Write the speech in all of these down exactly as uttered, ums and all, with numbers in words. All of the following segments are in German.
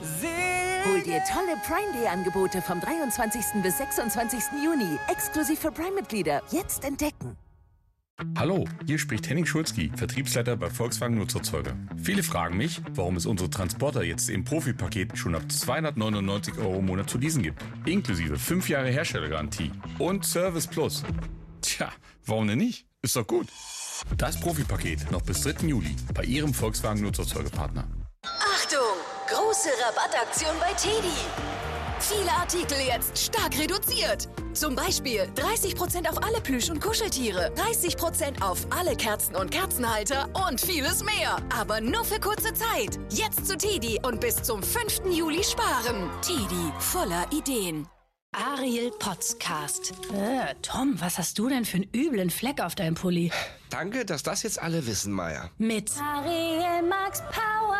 Hol dir tolle Prime Day Angebote vom dreiundzwanzigsten bis sechsundzwanzigsten Juni. Exklusiv für Prime-Mitglieder. Jetzt entdecken. Hallo, hier spricht Henning Schulzki, Vertriebsleiter bei Volkswagen Nutzerzeuger. Viele fragen mich, warum es unsere Transporter jetzt im Profi-Paket schon ab zweihundertneunundneunzig Euro im Monat zu leasen gibt. Inklusive fünf Jahre Herstellergarantie und Service Plus. Tja, warum denn nicht? Ist doch gut. Das Profi-Paket noch bis dritten Juli bei Ihrem Volkswagen Nutzerzeugerpartner. Achtung! Große Rabattaktion bei Teddy. Viele Artikel jetzt stark reduziert. Zum Beispiel dreißig Prozent auf alle Plüsch- und Kuscheltiere, dreißig Prozent auf alle Kerzen und Kerzenhalter und vieles mehr. Aber nur für kurze Zeit. Jetzt zu Teddy und bis zum fünften Juli sparen. Teddy, voller Ideen. Ariel Podcast. Äh, Tom, was hast du denn für einen üblen Fleck auf deinem Pulli? Danke, dass das jetzt alle wissen, Maya. Mit Ariel Max Power.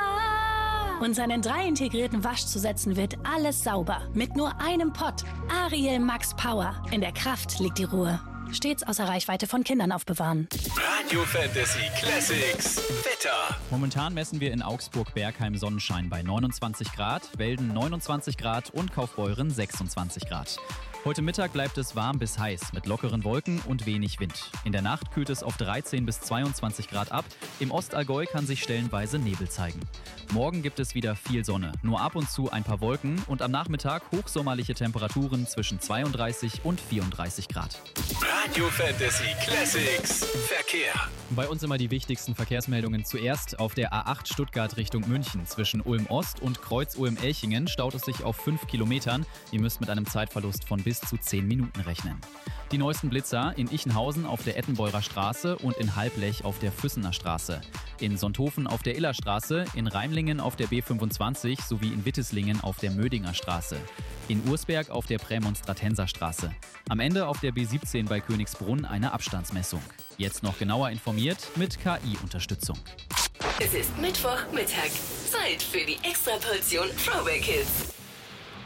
Und seinen drei integrierten Waschzusätzen wird alles sauber. Mit nur einem Pott. Ariel Max Power. In der Kraft liegt die Ruhe. Stets außer Reichweite von Kindern aufbewahren. Radio Fantasy Classics. Wetter. Momentan messen wir in Augsburg-Bergheim Sonnenschein bei neunundzwanzig Grad, Welden neunundzwanzig Grad und Kaufbeuren sechsundzwanzig Grad. Heute Mittag bleibt es warm bis heiß mit lockeren Wolken und wenig Wind. In der Nacht kühlt es auf dreizehn bis zweiundzwanzig Grad ab. Im Ostallgäu kann sich stellenweise Nebel zeigen. Morgen gibt es wieder viel Sonne, nur ab und zu ein paar Wolken und am Nachmittag hochsommerliche Temperaturen zwischen zweiunddreißig und vierunddreißig Grad. Radio Fantasy Classics. Verkehr. Bei uns immer die wichtigsten Verkehrsmeldungen zuerst. Auf der A acht Stuttgart Richtung München zwischen Ulm Ost und Kreuz Ulm-Elchingen staut es sich auf fünf Kilometern. Ihr müsst mit einem Zeitverlust von bis zu zehn Minuten rechnen. Die neuesten Blitzer in Ichenhausen auf der Ettenbeurer Straße und in Halblech auf der Füssener Straße. In Sonthofen auf der Illerstraße, in Reimlingen auf der B fünfundzwanzig sowie in Witteslingen auf der Mödinger Straße. In Ursberg auf der Prämonstratenser Straße. Am Ende auf der B siebzehn bei Königsbrunn eine Abstandsmessung. Jetzt noch genauer informiert mit K I-Unterstützung. Es ist Mittwochmittag. Zeit für die Extraportion Throwback Hits.